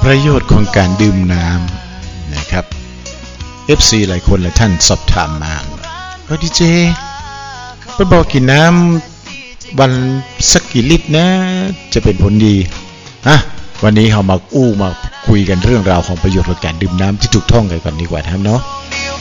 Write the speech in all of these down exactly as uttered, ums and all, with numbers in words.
ประโยชน์ของการดื่มน้ำนะครับ เอฟ ซี หลายคนหลายท่านสอบถามมาก็ดีเจไปบอกกินน้ำวันสักกี่ลิตรนะจะเป็นผลดีอ่ะวันนี้เรามาอู้มาคุยกันเรื่องราวของประโยชน์ของการดื่มน้ำที่ถูกต้องกันก่อนดีกว่าท่านเนาะ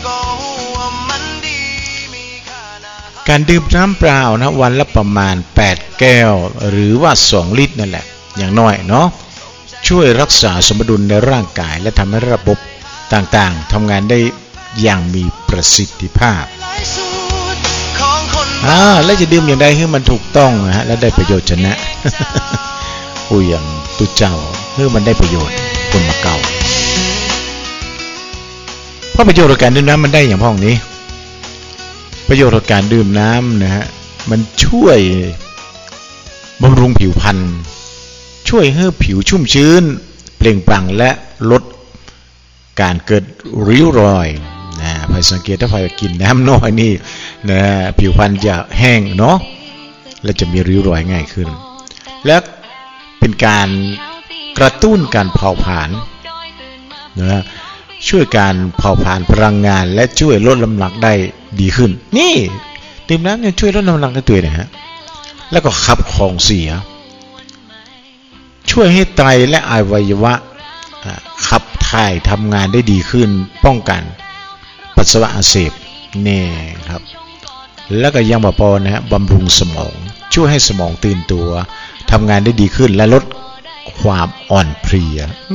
การดื่มน้ำเปล่านะวันละประมาณแปดแก้วหรือว่าสองลิตรนั่นแหละอย่างน้อยเนาะช่วยรักษาสมดุลในร่างกายและทำให้ระบบต่างๆทำงานได้อย่างมีประสิทธิภาพอ่าแล้วจะดื่มอย่างใดให้มันถูกต้องนะฮะและได้ประโยชน์ชนะ อุ้ยอย่างตุเจ้าเพื่อมันได้ประโยชน์คนมาเก่าเพราะประโยชน์ของการดื่มน้ำมันได้อย่างพ้องนี้ประโยชน์ของการดื่มน้ำนะฮะมันช่วยบำรุงผิวพรรณช่วยให้ผิวชุ่มชื้นเปล่งปลั่งและลดการเกิดริ้วรอยนะพอสังเกตถ้าใครกินน้ำน้อยนี่นะผิวพรรณจะแห้งเนาะและจะมีริ้วรอยง่ายขึ้นและเป็นการกระตุ้นการเผาผลาญนะช่วยการเผาผลาญพลังงานและช่วยลดน้ำหนักได้ดีขึ้นนี่ดื่มน้ำเนี่ยช่วยลดน้ำหนักได้ตัวนะฮะแล้วก็ขับของเสียช่วยให้ไตและอวัยวะขับถ่ายทำงานได้ดีขึ้นป้องกันปัสสาวะอักเสบนี่ครับแล้วก็ยังบ่พอนะฮะบำรุงสมองช่วยให้สมองตื่นตัวทำงานได้ดีขึ้นและลดความอ่อนเพลีย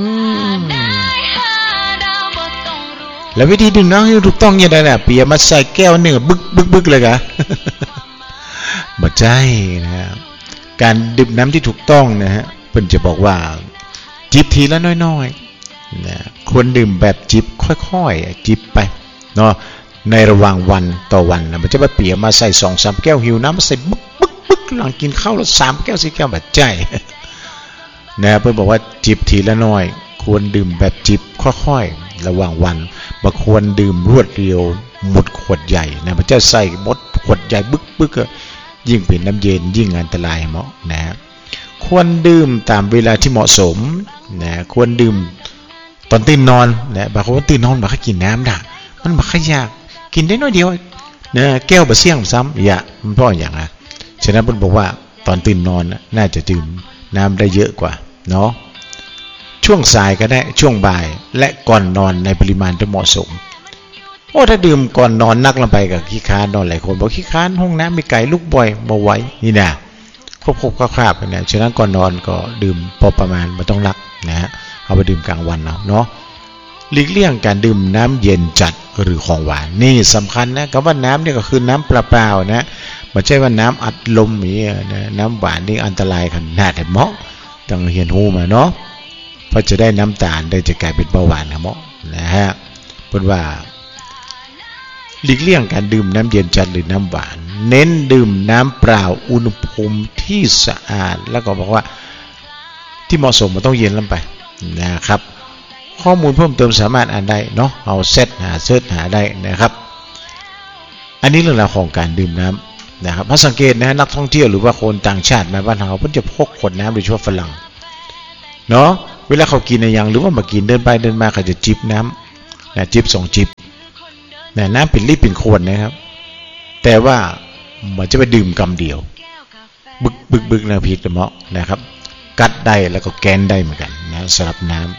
แล้ววิธีดื่มน้ำที่ถูกต้องยังไงเนี่ยเปียมาใส่แก้วหนึ่งบึกบึกบึกเลยกะบ่ใช่นะฮะการดื่มน้ำที่ถูกต้องนะฮะเพิ่นจะบอกว่าจิบทีละน้อยๆนะควรดื่มแบบจิบค่อยๆจิบไปเนาะในระหว่างวันต่อวันนะมันจะมาเปียมาใส่ สองสาม แก้วหิวน้ำมาใส่บึกบึกบึกหลังกินข้าวแล้วสามแก้วสี่แก้วแบบใจนะเพิ่นบอกว่าจิบทีละน้อยควรดื่มแบบจิบค่อยๆระหว่างวันบ่ควรดื่มรวดเดียวหมดขวดใหญ่นะมันจะใส่หมดขวดใหญ่บึกบึกยิ่งเป็นน้ำเย็นยิ่งอันตรายเหมาะนะควรดื่มตามเวลาที่เหมาะสมนะควรดื่มตอนตื่นนอนนะบางคนตื่นนอนบ่ค่อยกินน้ำด่ะมันบ่ค่อยอยากกินได้น้อยเดียวนะแก้วบ่เสี่ยงซ้ำอย่ามันเพราะอย่างอ่ะฉะนั้นเพิ่นบอกว่าตอนตื่นนอนน่าจะดื่มน้ำได้เยอะกว่าเนาะช่วงสายก็ได้ช่วงบ่ายและก่อนนอนในปริมาณที่เหมาะสมโอ้ถ้าดื่มก่อนนอนนักลงไปกับขี้ค้านนอนหลายคนบอกขี้ค้านห้องน้ำมีไก่ลุกบ่อยบ่ไหวนี่นะควบๆคราบๆเนี่ยฉะนั้นก่อนนอนก็ดื่มพอประมาณไม่ต้องรักนะฮะเอาไปดื่มกลางวันเอาเนาะหลีกเลี่ยงการดื่มน้ำเย็นจัดหรือของหวานนี่สำคัญนะคำว่าน้ำนี่ก็คือน้ำเปล่าๆนะไม่ใช่ว่าน้ำอัดลมอย่างนี้นะน้ำหวานนี่อันตรายขนาดไหนเหมาะต้องเรียนรู้มาเนาะเพราะจะได้น้ำตาลได้จะกลายเป็นเบาหวานครับเหมาะนะฮะเพราะว่าหลีกเลี่ยงการดื่มน้ำเย็นจัดหรือน้ำหวานเน้นดื่มน้ำเปล่าอุณหภูมิที่สะอาดแล้วก็บอกว่าที่เหมาะสมมันต้องเย็นลงไปนะครับข้อมูลเพิ่มเติมสามารถอ่านได้เนาะเอาเซตหาเซิร์ชหาได้นะครับอันนี้เรื่องราวของการดื่มน้ำนะครับถ้าสังเกตนะนักท่องเที่ยวหรือว่าคนต่างชาติมาบ้านเราเพิ่นจะพกขวดน้ำโดยเฉพาะฝรั่งเนาะเวลาเขากินอะไรอย่างหรือว่ามากินเดินไปเดินมาเขาจะจิบน้ำนะจิบสองจิบนะน้ำเป็นลิตรเป็นขวดนะครับแต่ว่ามันจะไปดื่มกำเดียวบึกบึกบึกนะผิดเหมาะนะครับกัดได้แล้วก็แกนได้เหมือนกันนะสำหรับน้ำ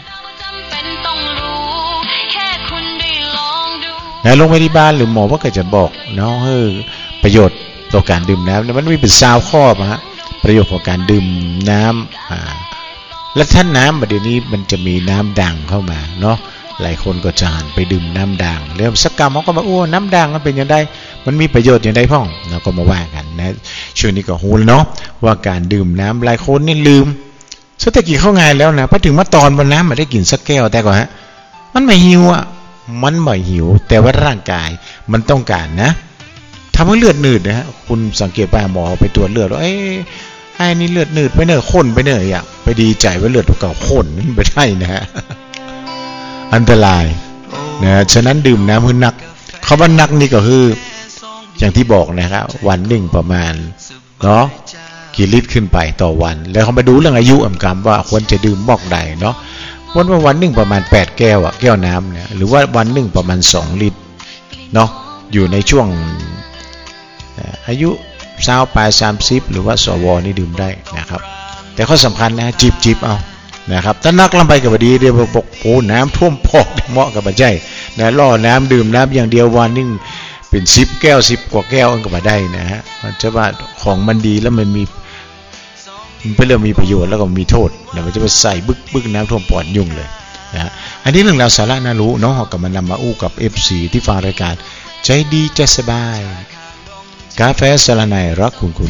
นะลงไปที่บ้านหรือหมอว่าก็จะบอกเนาะเฮ้ยประโยชน์ต่อการดื่มน้ำมันมีเป็นซาวข้อมาฮะประโยชน์ของการดื่มน้ำอ่าและท่านน้ำประเดี๋ยวนี้มันจะมีน้ำด่างเข้ามาเนาะหลายคนก็จะหันไปดื่มน้ำด่างแล้วสักกรรมเขาก็มาโอ้น้ำด่างมันเป็นยังไงมันมีประโยชน์อย่างไรพ่องเราก็มาว่ากันนะช่วงนี้ก็ฮู้เนาะว่าการดื่มน้ำหลายคนนี่ลืมสุดท้ายกินเข้าง่ายแล้วนะพอถึงมาตอนบนน้ำมาได้กินสักแก้วแต่ก่อนฮะมันไม่หิวอ่ะมันไม่หิวแต่ว่าร่างกายมันต้องการนะทำให้เลือดหนืดนะฮะคุณสังเกตไปหมอไปตรวจเลือดว่าเอ้ไอ้นี่เลือดหนืดไปเนอะข้นไปเนอะอย่างไปดีใจว่าเลือดเก่าข้นนั่นไม่ได้นะฮะอันตรายนะฉะนั้นดื่มน้ำให้นักคำว่านักนี่ก็คืออย่างที่บอกนะครับวันหนึ่งประมาณเนาะกี่ลิตรขึ้นไปต่อวันแล้วเขามาดูเรื่องอายุอ่ำกำว่าควรจะดื่มบอกใดเนาะวันว่าวันหนึ่งประมาณแปดแก้วอ่ะแก้วน้ำเนี่ยหรือว่าวันหนึ่งประมาณสองลิตรเนาะอยู่ในช่วงอายุสาวปลายสามสิบหรือว่าสวนี่ดื่มได้นะครับแต่ข้อสำคัญนะจิบจิบเอานะครับถ้านักลำไปกับดีเดี๋ยวบอกโอ้น้ำท่วมพอกเหมาะกับบัจจัยนะล่อน้ำดื่มน้ำอย่างเดียววันนึงเป็นสิบแก้วสิบกว่าแก้วก็มาได้นะฮะมันจะว่าของมันดีแล้วมันมีมันเป็นเรื่องมีประโยชน์แล้วก็มีโทษเดี๋ยวมันจะไปใส่บึกบึกน้ำท่วมปอดยุ่งเลยนะอันนี้เรื่องราวสาระน่ารู้เนาะกับมันนำมาอู้กับ เอฟ ซี ที่ฟังรายการใจดีใจสบายกาแฟสละไนรักคุณคุณ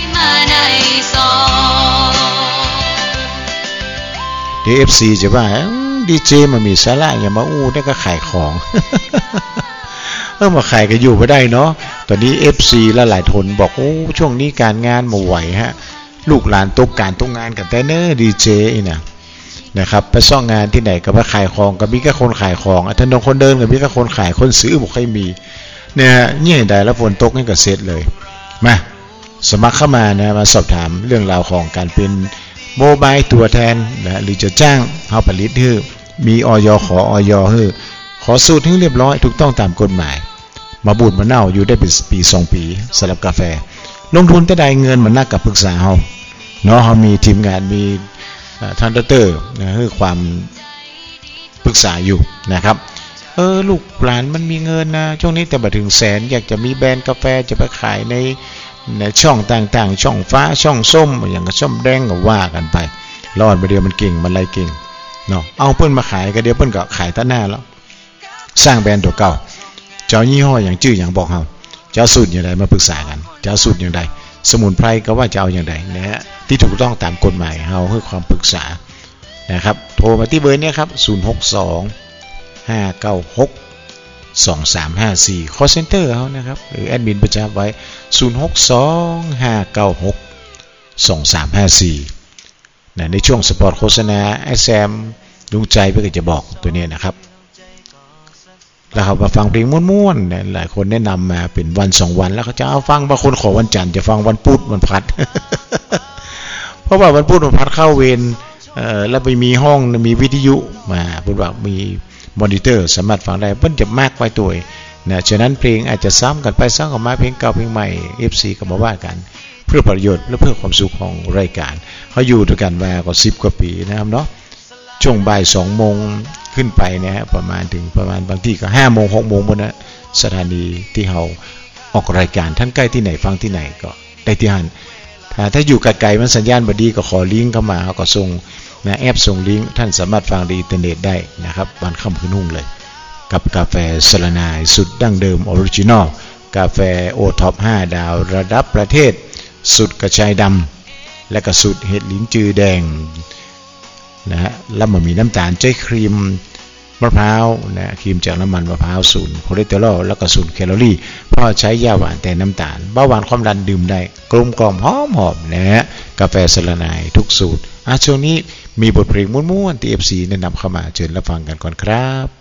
เดี๋ยว เอฟ ซี จะว่าดีเจมันมีสาระอย่ามาอู้ได้ก็ขายของเออมาขายกันอยู่ไม่ได้เนาะตอนนี้ เอฟ ซี และหลายทนบอกโอ้ช่วงนี้การงานมาไหวฮะลูกหลานตกการตกงานกันแต่เนอดีเจนะนะครับไปซ่องงานที่ไหนก็ไปขายของก็มีแค่คนขายของถนนคนเดินก็มีแค่คนขายคนซื้อบอกใครมีเนี่ยเนี่ยได้แล้วฝนตกนี่ก็เสร็จเลยมาสมัครเข้ามานะมาสอบถามเรื่องราวของการเป็นโมบายตัวแทนนะหรือจะจ้างเฮาผลิตให้มีอย.ขออย.ให้ขอสูตรให้เรียบร้อยถูกต้องตามกฎหมายมาบูดมาเน่าอยู่ได้เป็นปีสองปีสำหรับกาแฟลงทุนแต่ใดเงินมันนักกับปรึกษาเฮาเนาะเฮามีทีมงานมีท่านดรนะคือความปรึกษาอยู่นะครับเออลูกหลานมันมีเงินนะช่วงนี้แต่มาถึงแสนอยากจะมีแบรนด์กาแฟจะไปขายในในช่องต่างๆช่องฟ้าช่องส้มอย่างกับส้มแดงก็ว่ากันไปรอดไปเดียวมันเก่งมันไรเก่งเนาะเอาเพิ่นมาขายก็เดี๋ยวเพิ่นก็ขายต้นหน้าแล้วสร้างแบรนด์ตัวเก่าเจ้ายี่ห้ออย่างชื่ออย่างบอกเฮาเจ้าสูตรอย่างไรมาปรึกษากันเจ้าสูตรอย่างไรสมุนไพรก็ว่าจะเอาอย่างไรนะฮะที่ถูกต้องตามกฎหมายเฮาให้ความปรึกษานะครับโทรมาที่เบอร์นี้ครับศูนย์ หก สอง ห้า เก้า หก สอง สาม ห้า สี่ call center เฮานะครับหรือแอดมินประจำไว้ศูนย์ หก สอง ห้า เก้า หก สอง สาม ห้า สี่นะในช่วงสปอตโฆษณา เอส เอ็ม ลุงใจเพื่อจะบอกตัวนี้นะครับแล้วเขามาฟังเพลงม่วนๆเนี่ยหลายคนแนะนำมาเป็นวันสองวันแล้วเขาจะเอาฟังบางคนขอวันจันทร์จะฟังวันพุธวันพัด เพราะว่าวันพุธวันพัดเข้าเวรเอ่อแล้วไปมีห้องมีวิทยุมาพูดว่ามีมอนิเตอร์สามารถฟังได้เพิ่นจะมากไว้ตัวนะฉะนั้นเพลงอาจจะซ้ำกันไปซ้ำกันมาเพลงเก่าเพลงใหม่ เอฟ ซี ก็มาว่ากันเพื่อประโยชน์และเพื่อความสุขของรายการเขาอยู่ด้วยกันมาก็สิบกว่าปีนะครับเนาะช่วงบ่ายสองโมงขึ้นไปนะฮะประมาณถึงประมาณบางที่ก็ห้าโมงหกโมงบนนะสถานีที่เราออกรายการท่านใกล้ที่ไหนฟังที่ไหนก็ได้ที่หันถ้าถ้าอยู่ไกลๆมันสัญญาณบ่ดีก็ขอลิงก์เข้ามาเขาก็ส่งนะแอปส่งลิงก์ท่านสามารถฟังในอินเทอร์เน็ตได้นะครับวันค่ำคืนนุ่งเลยกับกาแฟสละนายสุดดั้งเดิมออริจินอลกาแฟโอท็อปห้าดาวระดับประเทศสุดกระชายดำและก็สุดเห็ดลิ้นจือแดงนะฮะแล้วมันมีน้ำตาลใจครีมมะพร้าวนะครีมจากน้ำมันมะพร้าวศูนย์คอเลสเตอรอลแล้วก็ศูนย์แคลอรี่เพราะใช้ยาหวานแต่น้ำตาลเบาหวานความดันดื่มได้กลมกล่อมหอมหอมนะฮะกาแฟสละนายทุกสูตรอ่ะช่วงนี้มีบทเพลงม้วนๆที่ เอฟ ซี แนะนำเข้ามาเชิญรับฟังกันก่อนครับ